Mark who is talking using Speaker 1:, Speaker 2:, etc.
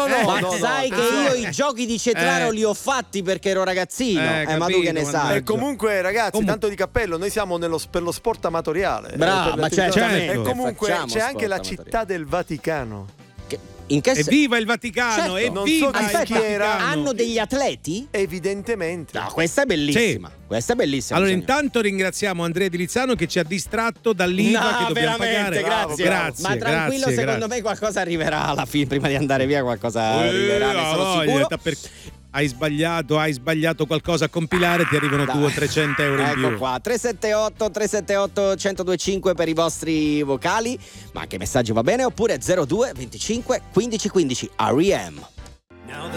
Speaker 1: Ma
Speaker 2: no,
Speaker 1: sai che io i giochi di Cetraro li ho fatti perché ero ragazzino. Ma tu che ne sai?
Speaker 2: E comunque, ragazzi, tanto di cappello, noi siamo per lo sport amatoriale.
Speaker 1: Bravo, ma certamente.
Speaker 2: E comunque
Speaker 1: Facciamo
Speaker 2: c'è anche la
Speaker 1: sport
Speaker 2: città del Vaticano.
Speaker 3: Evviva il Vaticano!
Speaker 1: Certo.
Speaker 3: Evviva
Speaker 2: Non so
Speaker 3: il
Speaker 2: chi era.
Speaker 3: Vaticano!
Speaker 1: Hanno degli atleti?
Speaker 2: Evidentemente.
Speaker 1: No, questa è bellissima.
Speaker 3: Sì.
Speaker 1: Questa è bellissima.
Speaker 3: Allora,
Speaker 1: bisogna-
Speaker 3: intanto ringraziamo Andrea Di Lizzano che ci ha distratto dall'IVA
Speaker 1: No,
Speaker 3: che dobbiamo
Speaker 1: veramente,
Speaker 3: pagare.
Speaker 1: grazie.
Speaker 3: Grazie,
Speaker 1: Ma tranquillo,
Speaker 3: grazie,
Speaker 1: secondo
Speaker 3: grazie.
Speaker 1: me qualcosa arriverà alla fine. Prima di andare via, qualcosa arriverà, ne sono
Speaker 3: voglia,
Speaker 1: sicuro.
Speaker 3: Hai sbagliato qualcosa a compilare, ti arrivano 200 o 300 euro in
Speaker 1: Ecco
Speaker 3: più.
Speaker 1: qua, 378 1025 per i vostri vocali, ma anche messaggi va bene, oppure 02 25 15 15 R.E.M.